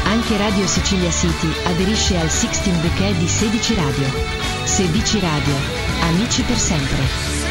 Anche Radio Sicilia City aderisce al 16 Bouquet di 16 Radio. 16 Radio. Amici per sempre.